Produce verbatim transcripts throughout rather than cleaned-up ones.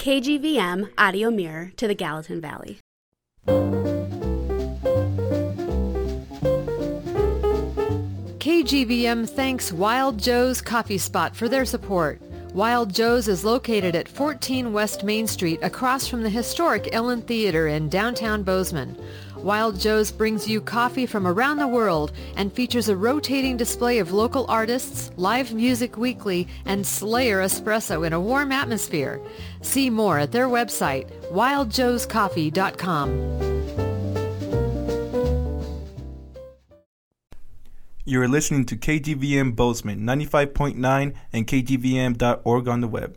K G V M audio mirror to the Gallatin Valley. K G V M thanks Wild Joe's Coffee Spot for their support. Wild Joe's is located at fourteen West Main Street across from the historic Ellen Theater in downtown Bozeman. Wild Joe's brings you coffee from around the world and features a rotating display of local artists, live music weekly, and Slayer espresso in a warm atmosphere. See more at their website, wild joes coffee dot com. You're listening to K G V M Bozeman ninety-five point nine and K G V M dot org on the web.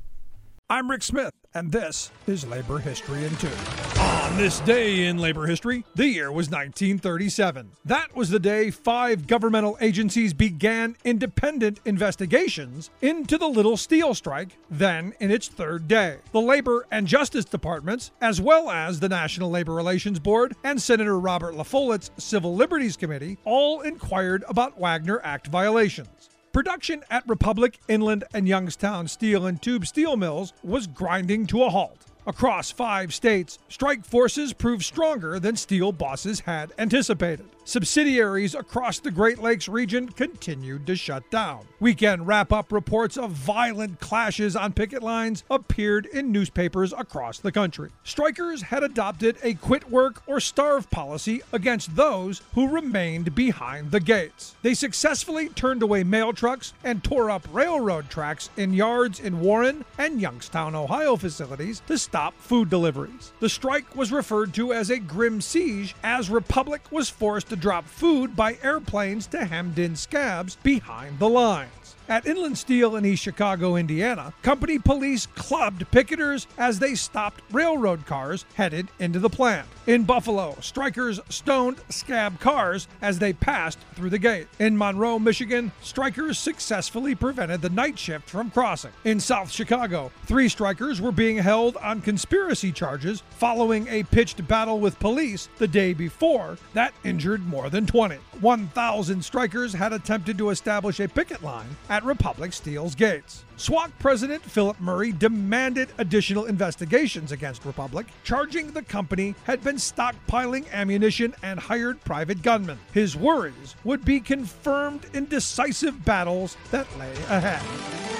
I'm Rick Smith, and this is Labor History in Two. On this day in labor history, the year was nineteen thirty-seven. That was the day five governmental agencies began independent investigations into the Little Steel Strike, then in its third day. The Labor and Justice Departments, as well as the National Labor Relations Board and Senator Robert LaFollett's Civil Liberties Committee, all inquired about Wagner Act violations. Production at Republic, Inland, and Youngstown Steel and Tube steel mills was grinding to a halt. Across five states, strike forces proved stronger than steel bosses had anticipated. Subsidiaries across the Great Lakes region continued to shut down. Weekend wrap-up reports of violent clashes on picket lines appeared in newspapers across the country. Strikers had adopted a quit work or starve policy against those who remained behind the gates. They successfully turned away mail trucks and tore up railroad tracks in yards in Warren and Youngstown, Ohio facilities to stop food deliveries. The strike was referred to as a grim siege, as Republic was forced to drop food by airplanes to hemmed-in scabs behind the lines. At Inland Steel in East Chicago, Indiana, company police clubbed picketers as they stopped railroad cars headed into the plant. In Buffalo, strikers stoned scab cars as they passed through the gate. In Monroe, Michigan, strikers successfully prevented the night shift from crossing. In South Chicago, three strikers were being held on conspiracy charges following a pitched battle with police the day before that injured more than twenty. one thousand strikers had attempted to establish a picket line at Republic Steel's gates. S W A C President Philip Murray demanded additional investigations against Republic, charging the company had been stockpiling ammunition and hired private gunmen. His worries would be confirmed in decisive battles that lay ahead.